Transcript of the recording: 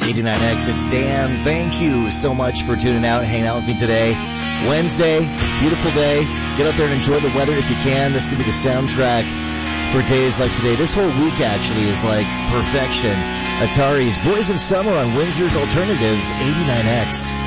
89X. It's Dan. Thank you so much for tuning out and hanging out with me today. Wednesday, beautiful day. Get out there and enjoy the weather if you can. This could be the soundtrack for days like today. This whole week actually is like perfection. Atari's Boys of Summer on Windsor's Alternative 89X.